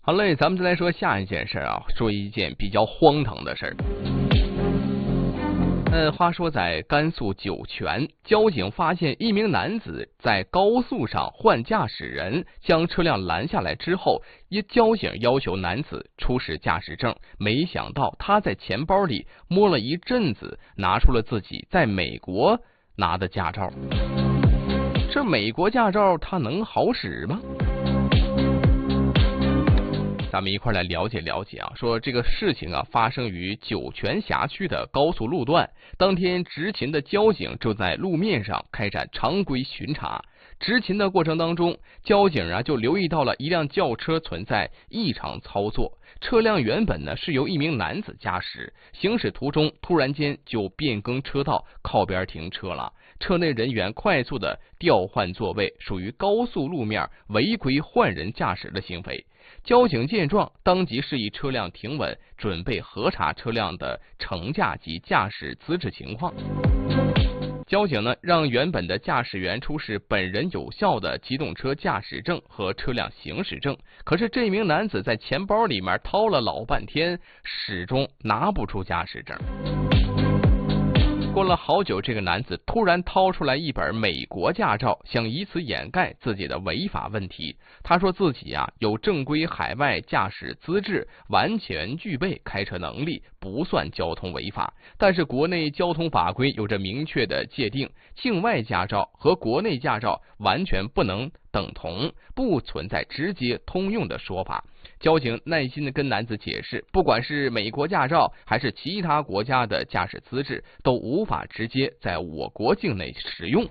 好嘞，咱们再来说下一件事啊，说一件比较荒唐的事儿。话说在甘肃酒泉，交警发现一名男子在高速上换驾驶人，将车辆拦下来之后，交警要求男子出示驾驶证，没想到他在钱包里摸了一阵子，拿出了自己在美国拿的驾照。这美国驾照他能好使吗？咱们一块来了解了解啊，说这个事情啊发生于酒泉辖区的高速路段。当天执勤的交警就在路面上开展常规巡查。执勤的过程当中，交警啊就留意到了一辆轿车存在异常操作。车辆原本呢是由一名男子驾驶，行驶途中突然间就变更车道靠边停车了。车内人员快速的调换座位，属于高速路面违规换人驾驶的行为。交警见状，当即示意车辆停稳，准备核查车辆的乘驾及驾驶资质情况。交警呢，让原本的驾驶员出示本人有效的机动车驾驶证和车辆行驶证。可是这名男子在钱包里面掏了老半天，始终拿不出驾驶证。过了好久，这个男子突然掏出来一本美国驾照，想以此掩盖自己的违法问题。他说自己有正规海外驾驶资质，完全具备开车能力，不算交通违法。但是国内交通法规有着明确的界定，境外驾照和国内驾照完全不能等同，不存在直接通用的说法。交警耐心的跟男子解释，不管是美国驾照还是其他国家的驾驶资质，都无法直接在我国境内使用。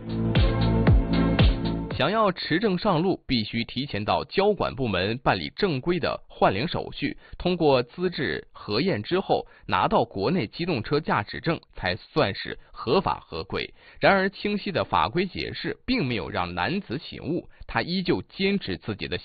想要持证上路，必须提前到交管部门办理正规的换领手续，通过资质核验之后，拿到国内机动车驾驶证才算是合法合规。然而清晰的法规解释并没有让男子醒悟，他依旧坚持自己的